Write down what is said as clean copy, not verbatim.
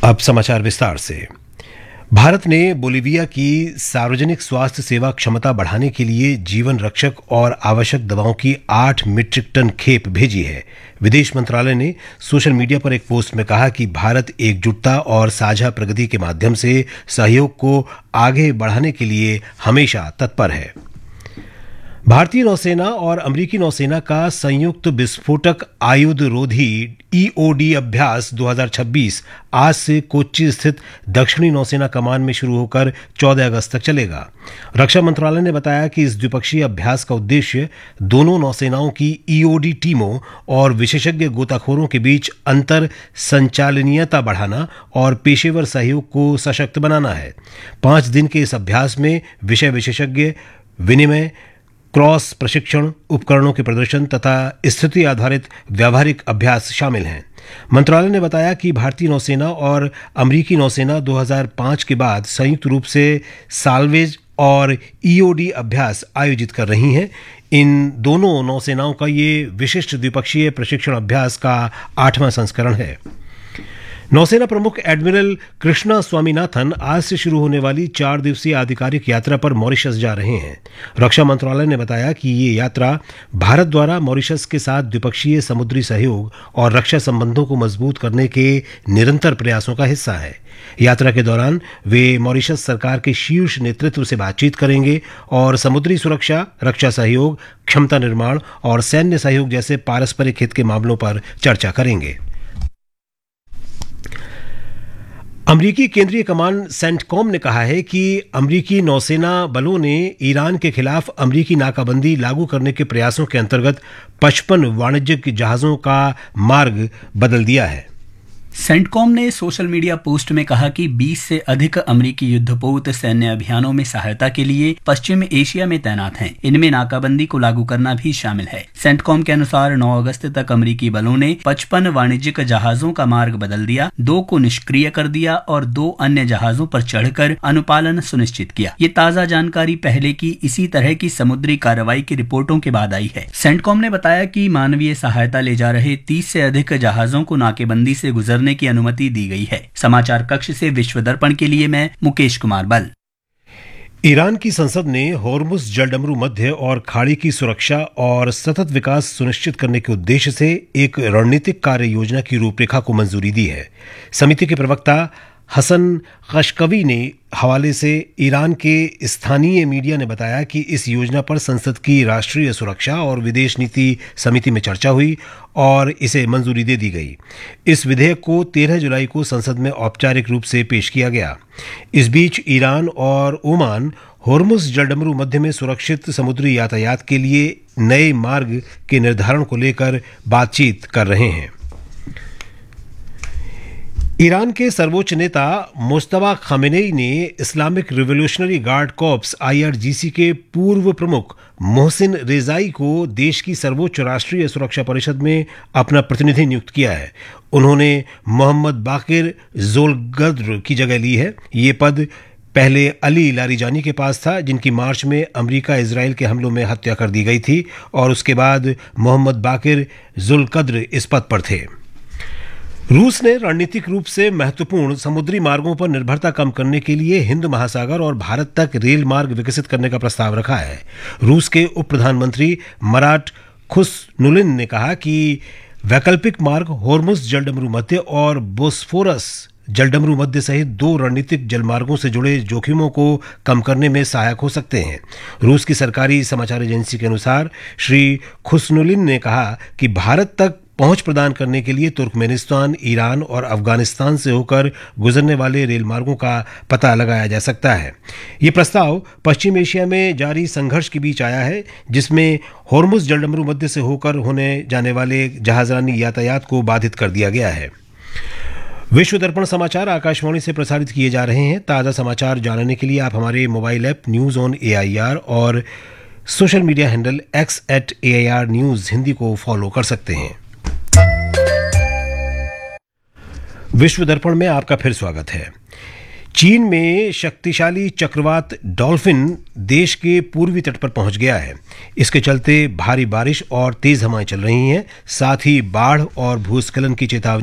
अब समाचार विस्तार से। भारत ने बोलीविया की सार्वजनिक स्वास्थ्य सेवा क्षमता बढ़ाने के लिए जीवन रक्षक और आवश्यक दवाओं की 8 मीट्रिक टन खेप भेजी है। विदेश मंत्रालय ने सोशल मीडिया पर एक पोस्ट में कहा कि भारत एकजुटता और साझा प्रगति के माध्यम से सहयोग को आगे बढ़ाने के लिए हमेशा तत्पर है। भारतीय नौसेना और अमेरिकी नौसेना का संयुक्त विस्फोटक आयुध रोधी ईओडी अभ्यास 2026 आज से कोच्चि स्थित दक्षिणी नौसेना कमान में शुरू होकर 14 अगस्त तक चलेगा। रक्षा मंत्रालय ने बताया कि इस द्विपक्षीय अभ्यास का उद्देश्य दोनों नौसेनाओं की ईओडी टीमों और विशेषज्ञ गोताखोरों के बीच अंतर संचालनीयता बढ़ाना और पेशेवर सहयोग को सशक्त बनाना है। 5 दिन के इस अभ्यास में विषय विशेषज्ञ विनिमय, क्रॉस प्रशिक्षण, उपकरणों के प्रदर्शन तथा स्थिति आधारित व्यावहारिक अभ्यास शामिल हैं। मंत्रालय ने बताया कि भारतीय नौसेना और अमेरिकी नौसेना 2005 के बाद संयुक्त रूप से साल्वेज और ईओडी अभ्यास आयोजित कर रही हैं। इन दोनों नौसेनाओं का ये विशिष्ट द्विपक्षीय प्रशिक्षण अभ्यास का 8वां संस्करण है। नौसेना प्रमुख एडमिरल कृष्णा स्वामीनाथन आज से शुरू होने वाली 4 दिवसीय आधिकारिक यात्रा पर मॉरिशस जा रहे हैं। रक्षा मंत्रालय ने बताया कि ये यात्रा भारत द्वारा मॉरिशस के साथ द्विपक्षीय समुद्री सहयोग और रक्षा संबंधों को मजबूत करने के निरंतर प्रयासों का हिस्सा है। यात्रा के दौरान वे मॉरिशस सरकार के शीर्ष नेतृत्व से बातचीत करेंगे और समुद्री सुरक्षा, रक्षा सहयोग, क्षमता निर्माण और सैन्य सहयोग जैसे पारस्परिक हित के मामलों पर चर्चा करेंगे। अमरीकी केंद्रीय कमान सेंटकॉम ने कहा है कि अमरीकी नौसेना बलों ने ईरान के खिलाफ अमरीकी नाकाबंदी लागू करने के प्रयासों के अंतर्गत 55 वाणिज्यिक जहाजों का मार्ग बदल दिया है। सेंटकॉम ने सोशल मीडिया पोस्ट में कहा कि 20 से अधिक अमरीकी युद्धपोत सैन्य अभियानों में सहायता के लिए पश्चिम एशिया में तैनात हैं। इनमें नाकाबंदी को लागू करना भी शामिल है। सेंटकॉम के अनुसार 9 अगस्त तक अमरीकी बलों ने 55 वाणिज्यिक जहाजों का मार्ग बदल दिया, 2 को निष्क्रिय कर दिया और 2 अन्य जहाजों पर चढ़कर अनुपालन सुनिश्चित किया। ये ताजा जानकारी पहले की इसी तरह की समुद्री कार्रवाई की रिपोर्टों के बाद आई है। सेंटकॉम ने बताया कि मानवीय सहायता ले जा रहे 30 से अधिक जहाजों को नाकेबंदी से गुजरने की अनुमति दी गई है। समाचार कक्ष से विश्व दर्पण के लिए मैं मुकेश कुमार बल। ईरान की संसद ने होर्मुज जलडमरू मध्य और खाड़ी की सुरक्षा और सतत विकास सुनिश्चित करने के उद्देश्य से एक रणनीतिक कार्य योजना की रूपरेखा को मंजूरी दी है। समिति के प्रवक्ता हसन खशकवी ने हवाले से ईरान के स्थानीय मीडिया ने बताया कि इस योजना पर संसद की राष्ट्रीय सुरक्षा और विदेश नीति समिति में चर्चा हुई और इसे मंजूरी दे दी गई। इस विधेयक को 13 जुलाई को संसद में औपचारिक रूप से पेश किया गया। इस बीच ईरान और ओमान होर्मुज जलडमरू मध्य में सुरक्षित समुद्री यातायात के लिए नए मार्ग के निर्धारण को लेकर बातचीत कर रहे हैं। ईरान के सर्वोच्च नेता मुस्तफा खामेनेई ने Islamic revolutionary guard corps IRGC के पूर्व प्रमुख मोहसिन रेजाई को देश की सर्वोच्च राष्ट्रीय सुरक्षा परिषद में अपना प्रतिनिधि नियुक्त किया है। उन्होंने मोहम्मद बाकिर जोलगद्र की जगह ली है। ये पद पहले अली लारिजानी के पास था, जिनकी मार्च में अमेरिका इजराइल के हमलों में हत्या कर दी गई थी, और उसके बाद मोहम्मद बाकिर जोलगद्र इस पद पर थे। रूस ने रणनीतिक रूप से महत्वपूर्ण समुद्री मार्गों पर निर्भरता कम करने के लिए हिंद महासागर और भारत तक रेल मार्ग विकसित करने का प्रस्ताव रखा है। रूस के उप प्रधानमंत्री मराट खुसनुलिन ने कहा कि वैकल्पिक मार्ग होर्मुज जलडमरू मध्य और बोस्फोरस जलडमरू मध्य सहित 2 रणनीतिक जलमार्गों से जुड़े जोखिमों को कम करने में सहायक हो सकते हैं। रूस की सरकारी समाचार एजेंसी के अनुसार श्री खुसनुलिन ने कहा कि भारत तक पहुंच प्रदान करने के लिए तुर्कमेनिस्तान, ईरान और अफगानिस्तान से होकर गुजरने वाले रेल मार्गों का पता लगाया जा सकता है। ये प्रस्ताव पश्चिम एशिया में जारी संघर्ष के बीच आया है, जिसमें होर्मुज जलडमरू मध्य से होकर होने जाने वाले जहाजरानी यातायात को बाधित कर दिया गया है। विश्व दर्पण समाचार आकाशवाणी से प्रसारित किए जा रहे हैं। ताज़ा समाचार जानने के लिए आप हमारे mobile app news on AIR और social media handle X@AIR news Hindi को फॉलो कर सकते हैं। विश्व दर्पण में आपका फिर स्वागत है। चीन में शक्तिशाली चक्रवात डॉल्फिन देश के पूर्वी तट पर पहुंच गया है। इसके चलते भारी बारिश और तेज हवाएं चल रही हैं। साथ ही बाढ़ और भूस्खलन की चेतावनी